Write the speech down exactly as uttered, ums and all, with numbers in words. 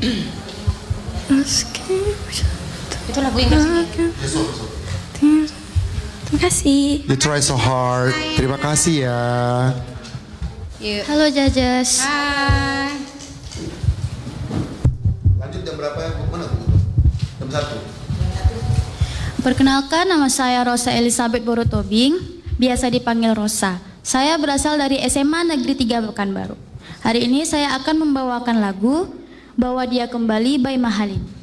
Itu lagu Inggris. Terima kasih. You try so hard. Terima kasih ya. Yuk. Halo Jajas. Hai. Lanjut jam berapa ya? Mana Bu? Jam satu. Perkenalkan, nama saya Rosa Elizabeth Borotobing, biasa dipanggil Rosa. Saya berasal dari S M A Negeri tiga Pekanbaru. Hari ini saya akan membawakan lagu Bawa Dia Kembali by Mahalin.